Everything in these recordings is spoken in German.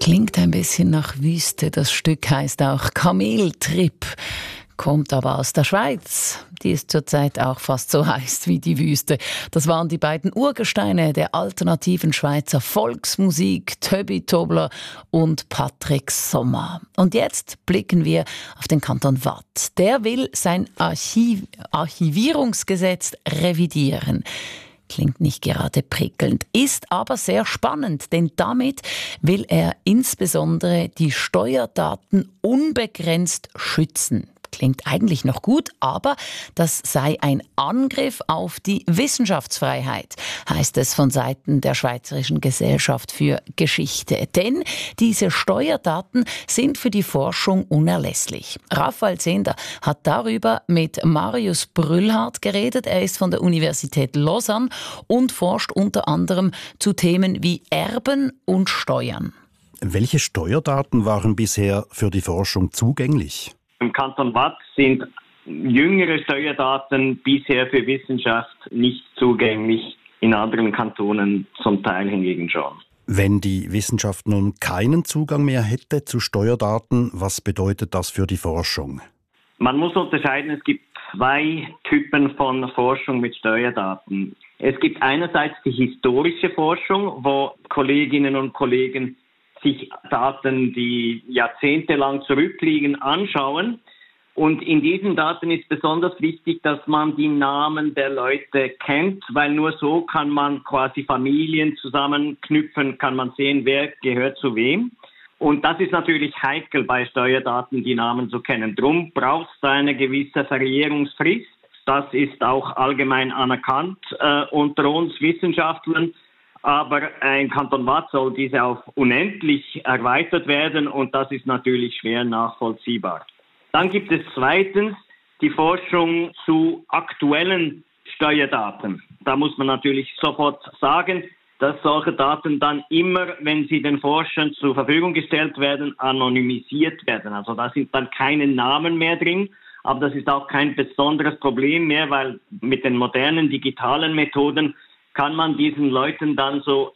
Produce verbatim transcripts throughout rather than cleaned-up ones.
Klingt ein bisschen nach Wüste. Das Stück heißt auch Kameltrip, kommt aber aus der Schweiz. Die ist zurzeit auch fast so heiß wie die Wüste. Das waren die beiden Urgesteine der alternativen Schweizer Volksmusik, Töbi Tobler und Patrick Sommer. Und jetzt blicken wir auf den Kanton Waadt. Der will sein Archiv- Archivierungsgesetz revidieren. Klingt nicht gerade prickelnd, ist aber sehr spannend, denn damit will er insbesondere die Steuerdaten unbegrenzt schützen. Klingt eigentlich noch gut, aber das sei ein Angriff auf die Wissenschaftsfreiheit, heißt es von Seiten der Schweizerischen Gesellschaft für Geschichte. Denn diese Steuerdaten sind für die Forschung unerlässlich. Raphael Zehnder hat darüber mit Marius Brühlhardt geredet. Er ist von der Universität Lausanne und forscht unter anderem zu Themen wie Erben und Steuern. Welche Steuerdaten waren bisher für die Forschung zugänglich? Im Kanton Waadt sind jüngere Steuerdaten bisher für Wissenschaft nicht zugänglich, in anderen Kantonen zum Teil hingegen schon. Wenn die Wissenschaft nun keinen Zugang mehr hätte zu Steuerdaten, was bedeutet das für die Forschung? Man muss unterscheiden, es gibt zwei Typen von Forschung mit Steuerdaten. Es gibt einerseits die historische Forschung, wo Kolleginnen und Kollegen sich Daten, die jahrzehntelang zurückliegen, anschauen. Und in diesen Daten ist besonders wichtig, dass man die Namen der Leute kennt, weil nur so kann man quasi Familien zusammenknüpfen, kann man sehen, wer gehört zu wem. Und das ist natürlich heikel bei Steuerdaten, die Namen zu kennen. Drum braucht es eine gewisse Verjährungsfrist. Das ist auch allgemein anerkannt äh, unter uns Wissenschaftlern. Aber im Kanton Waadt soll diese auf unendlich erweitert werden und das ist natürlich schwer nachvollziehbar. Dann gibt es zweitens die Forschung zu aktuellen Steuerdaten. Da muss man natürlich sofort sagen, dass solche Daten dann immer, wenn sie den Forschern zur Verfügung gestellt werden, anonymisiert werden. Also da sind dann keine Namen mehr drin, aber das ist auch kein besonderes Problem mehr, weil mit den modernen digitalen Methoden kann man diesen Leuten dann so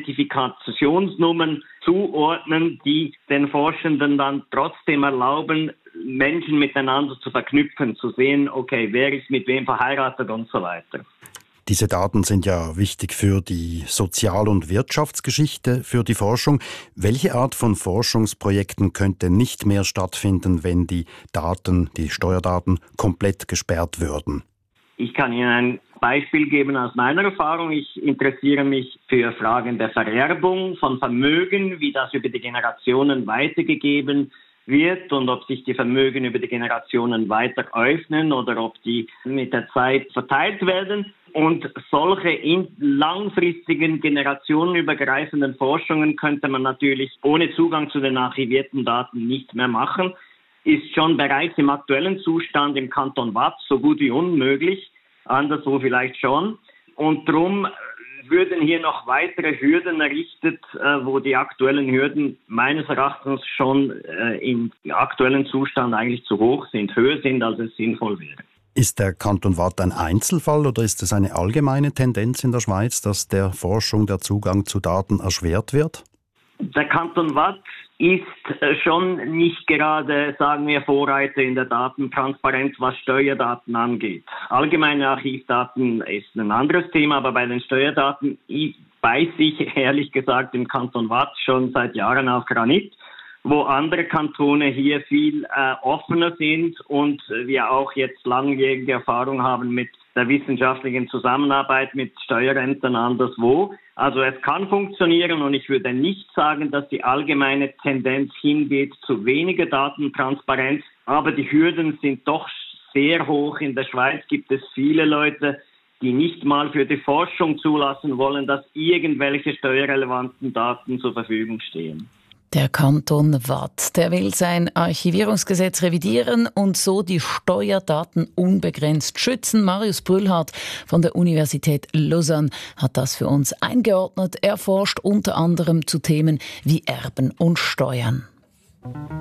Identifikationsnummern zuordnen, die den Forschenden dann trotzdem erlauben, Menschen miteinander zu verknüpfen, zu sehen, okay, wer ist mit wem verheiratet und so weiter. Diese Daten sind ja wichtig für die Sozial- und Wirtschaftsgeschichte, für die Forschung. Welche Art von Forschungsprojekten könnte nicht mehr stattfinden, wenn die Daten, die Steuerdaten, komplett gesperrt würden? Ich kann Ihnen ein Beispiel geben aus meiner Erfahrung. Ich interessiere mich für Fragen der Vererbung von Vermögen, wie das über die Generationen weitergegeben wird und ob sich die Vermögen über die Generationen weiter öffnen oder ob die mit der Zeit verteilt werden. Und solche in langfristigen, generationenübergreifenden Forschungen könnte man natürlich ohne Zugang zu den archivierten Daten nicht mehr machen. Ist schon bereits im aktuellen Zustand im Kanton Waadt so gut wie unmöglich, anderswo vielleicht schon. Und darum würden hier noch weitere Hürden errichtet, wo die aktuellen Hürden meines Erachtens schon im aktuellen Zustand eigentlich zu hoch sind, höher sind, als es sinnvoll wäre. Ist der Kanton Waadt ein Einzelfall oder ist es eine allgemeine Tendenz in der Schweiz, dass der Forschung der Zugang zu Daten erschwert wird? Der Kanton Waadt ist schon nicht gerade, sagen wir, Vorreiter in der Datentransparenz, was Steuerdaten angeht. Allgemeine Archivdaten ist ein anderes Thema, aber bei den Steuerdaten beiß ich ehrlich gesagt im Kanton Waadt schon seit Jahren auf Granit, wo andere Kantone hier viel äh, offener sind und wir auch jetzt langjährige Erfahrung haben mit der wissenschaftlichen Zusammenarbeit mit Steuerämtern anderswo. Also es kann funktionieren und ich würde nicht sagen, dass die allgemeine Tendenz hingeht zu weniger Datentransparenz, aber die Hürden sind doch sehr hoch. In der Schweiz gibt es viele Leute, die nicht mal für die Forschung zulassen wollen, dass irgendwelche steuerrelevanten Daten zur Verfügung stehen. Der Kanton Waadt, der will sein Archivierungsgesetz revidieren und so die Steuerdaten unbegrenzt schützen. Marius Brühlhardt von der Universität Lausanne hat das für uns eingeordnet. Er forscht unter anderem zu Themen wie Erben und Steuern.